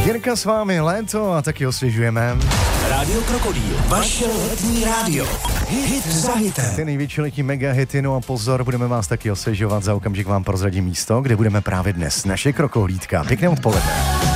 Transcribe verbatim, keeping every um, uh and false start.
Jirka s vámi, léto a taky osvěžujeme. Rádio Krokodýl, vaše letní rádio. Hit za hitem. Ty největší letní mega hity, no a pozor, budeme vás taky osvěžovat. Za okamžik vám prozradím místo, kde budeme právě dnes. Naše krokohlídka. Pěkné odpoledne.